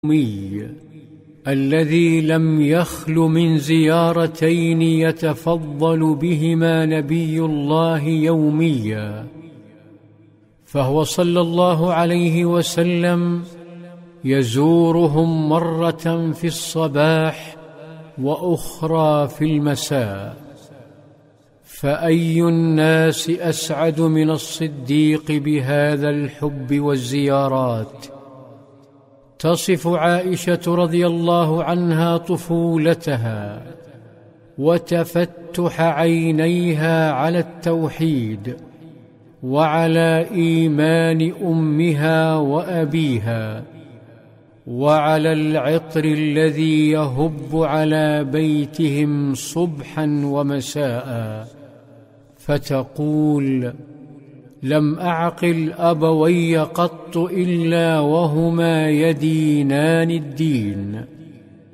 الذي لم يخل من زيارتين يتفضل بهما نبي الله يوميا، فهو صلى الله عليه وسلم يزورهم مرة في الصباح وأخرى في المساء. فأي الناس أسعد من الصديق بهذا الحب والزيارات؟ تصف عائشة رضي الله عنها طفولتها وتفتح عينيها على التوحيد وعلى إيمان أمها وأبيها وعلى العطر الذي يهب على بيتهم صبحا ومساء، فتقول: لم أعقل أبوي قط إلا وهما يدينان الدين.